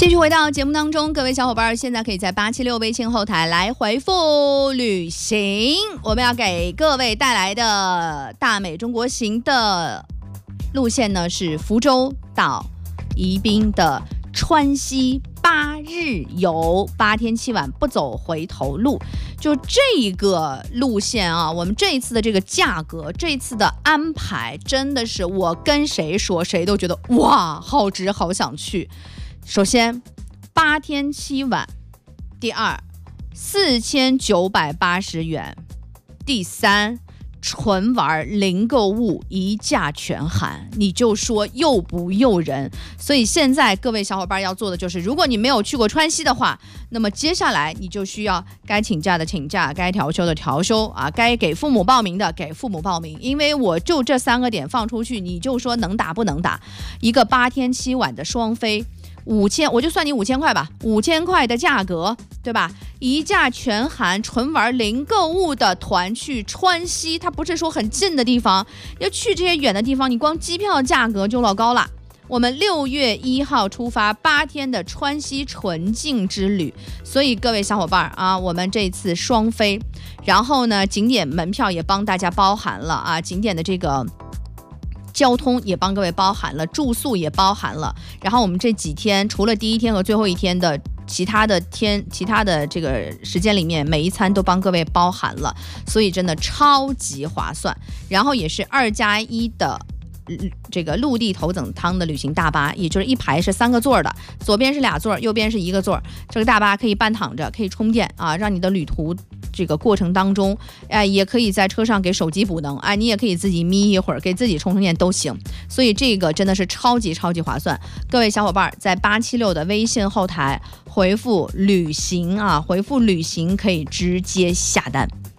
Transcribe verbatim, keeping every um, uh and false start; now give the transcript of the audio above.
继续回到节目当中，各位小伙伴现在可以在八七六微信后台来回复旅行，我们要给各位带来的大美中国行的路线呢是福州到宜宾的川西八日游，八天七晚不走回头路。就这个路线啊，我们这一次的这个价格，这一次的安排，真的是我跟谁说谁都觉得哇，好值，好想去。首先八天七晚，第二四千九百八十元，第三纯玩零购物一价全含，你就说诱不诱人？所以现在各位小伙伴要做的就是，如果你没有去过川西的话，那么接下来你就需要该请假的请假，该调休的调休啊，该给父母报名的给父母报名，因为我就这三个点放出去，你就说能打不能打。一个八天七晚的双飞，五千，我就算你五千块吧，五千块的价格，对吧？一价全含，纯玩零购物的团去川西，它不是说很近的地方，要去这些远的地方，你光机票价格就老高了。我们六月一号出发，八天的川西纯净之旅，所以各位小伙伴啊，我们这次双飞，然后呢，景点门票也帮大家包含了啊，景点的这个交通也帮各位包含了，住宿也包含了，然后我们这几天除了第一天和最后一天的其他的天其他的这个时间里面，每一餐都帮各位包含了，所以真的超级划算。然后也是二加一的这个陆地头等舱的旅行大巴，也就是一排是三个座的，左边是俩座，右边是一个座，这个大巴可以半躺着，可以充电啊，让你的旅途这个过程当中，哎，也可以在车上给手机补能，哎，你也可以自己眯一会儿，给自己充充电都行。所以这个真的是超级超级划算。各位小伙伴在八七六的微信后台回复旅行啊，回复旅行可以直接下单。